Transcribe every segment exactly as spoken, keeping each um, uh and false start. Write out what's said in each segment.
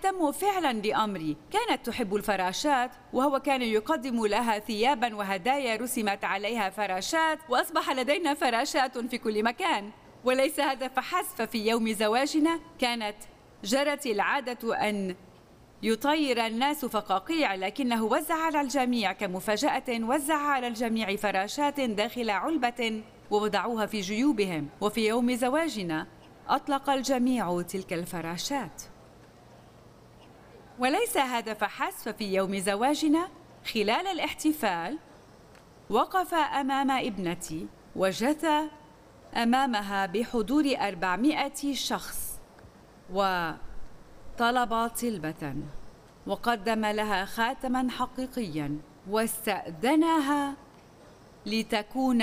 يهتم فعلا بأمري. كانت تحب الفراشات، وهو كان يقدم لها ثيابا وهدايا رسمت عليها فراشات، وأصبح لدينا فراشات في كل مكان. وليس هذا فحسب، ففي يوم زواجنا كانت جرت العادة أن يطير الناس فقاقيع، لكنه وزع على الجميع كمفاجأة، وزع على الجميع فراشات داخل علبة ووضعوها في جيوبهم. وفي يوم زواجنا أطلق الجميع تلك الفراشات. وليس هذا فحسب، ففي يوم زواجنا خلال الاحتفال وقف أمام ابنتي وجثى أمامها بحضور أربعمائة شخص وطلب طلبة، وقدم لها خاتماً حقيقياً، واستأذنها لتكون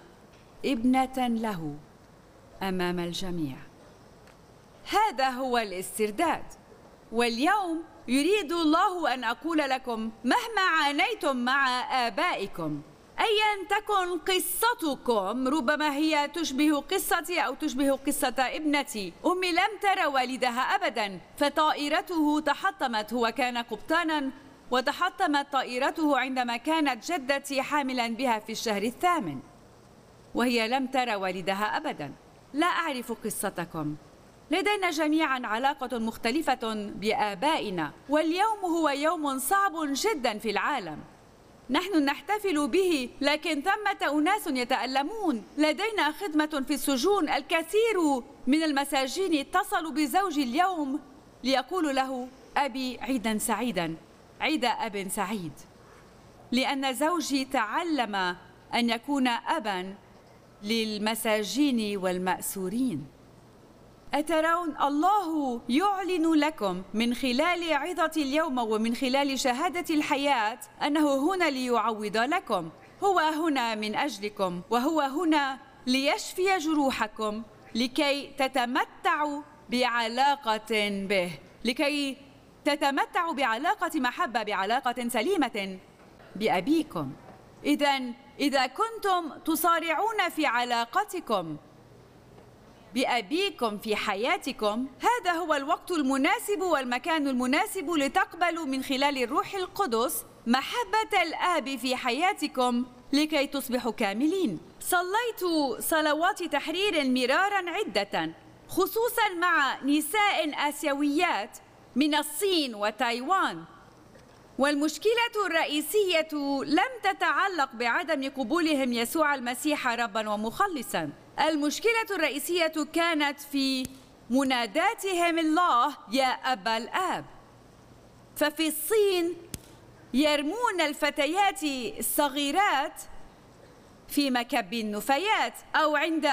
ابنة له أمام الجميع. هذا هو الاسترداد. واليوم يريد الله أن أقول لكم: مهما عانيتم مع آبائكم، أيا تكن قصتكم، ربما هي تشبه قصتي أو تشبه قصة ابنتي. أمي لم تر والدها أبدا، فطائرته تحطمت. هو كان قبطانا، وتحطمت طائرته عندما كانت جدتي حاملا بها في الشهر الثامن، وهي لم تر والدها أبدا. لا أعرف قصتكم. لدينا جميعا علاقة مختلفة بآبائنا، واليوم هو يوم صعب جدا في العالم. نحن نحتفل به، لكن ثمة أناس يتألمون. لدينا خدمة في السجون. الكثير من المساجين اتصلوا بزوجي اليوم ليقولوا له: أبي عيدا سعيدا، عيد أب سعيد، لأن زوجي تعلم أن يكون أبا للمساجين والمأسورين. أترون؟ الله يعلن لكم من خلال عظة اليوم ومن خلال شهادة الحياة أنه هنا ليعوض لكم. هو هنا من أجلكم، وهو هنا ليشفي جروحكم، لكي تتمتعوا بعلاقة به، لكي تتمتعوا بعلاقة محبة، بعلاقة سليمة بأبيكم. إذن إذا كنتم تصارعون في علاقتكم بأبيكم في حياتكم، هذا هو الوقت المناسب والمكان المناسب لتقبلوا من خلال الروح القدس محبة الآب في حياتكم لكي تصبحوا كاملين. صليت صلوات تحرير مرارا عدة، خصوصا مع نساء آسيويات من الصين وتايوان. والمشكلة الرئيسية لم تتعلق بعدم قبولهم يسوع المسيح رباً ومخلصاً. المشكلة الرئيسية كانت في مناداتهم الله يا أبا الآب. ففي الصين يرمون الفتيات الصغيرات في مكب النفايات أو عند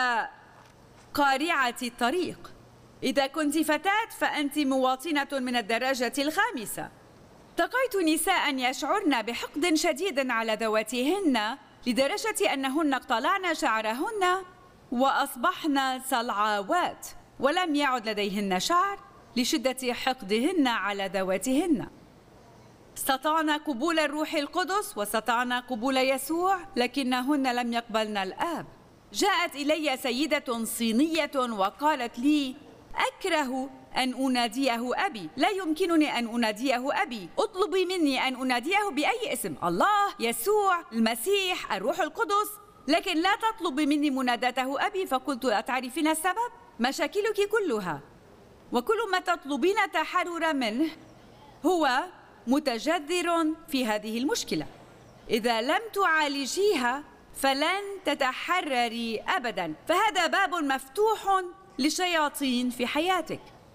قارعة الطريق. إذا كنت فتاة فأنت مواطنة من الدرجة الخامسة. التقيت نساء يشعرن بحقد شديد على ذواتهن لدرجة أنهن اقتلعن شعرهن وأصبحن صلعاوات، ولم يعد لديهن شعر لشدة حقدهن على ذواتهن. استطعن قبول الروح القدس واستطعن قبول يسوع، لكنهن لم يقبلن الآب. جاءت إلي سيدة صينية وقالت لي: أكره أن أناديه أبي، لا يمكنني أن أناديه أبي، اطلبي مني أن أناديه بأي اسم، الله، يسوع، المسيح، الروح القدس، لكن لا تطلبي مني مناداته أبي. فقلت: أتعرفين السبب؟ مشاكلك كلها وكل ما تطلبين تحرر منه هو متجذر في هذه المشكلة. إذا لم تعالجيها فلن تتحرري أبدا، فهذا باب مفتوح لشياطين في حياتك.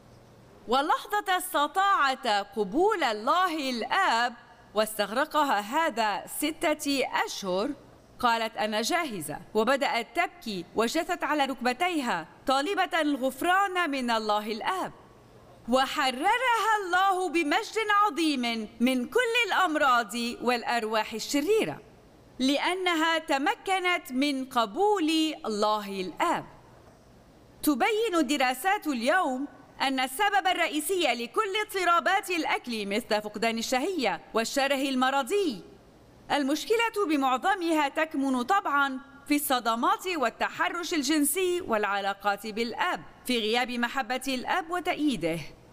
ولحظة استطاعت قبول الله الآب واستغرقها هذا ستة أشهر، قالت: أنا جاهزة، وبدأت تبكي وجثت على ركبتيها طالبة الغفران من الله الآب. وحررها الله بمجد عظيم من كل الأمراض والأرواح الشريرة، لأنها تمكنت من قبول الله الآب. تبين الدراسات اليوم أن السبب الرئيسي لكل اضطرابات الأكل مثل فقدان الشهية والشره المرضي، المشكلة بمعظمها تكمن طبعاً في الصدمات والتحرش الجنسي والعلاقات بالأب، في غياب محبة الأب وتأييده.